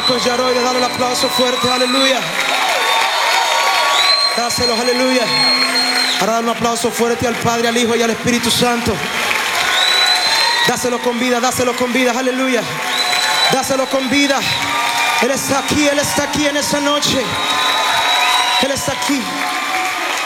pues ya hoy de darle el aplauso fuerte, aleluya. Dáselo, aleluya. Ahora dar un aplauso fuerte al Padre, al Hijo y al Espíritu Santo. Dáselo con vida, aleluya. Dáselo con vida. Él está aquí en esta noche. Él está aquí.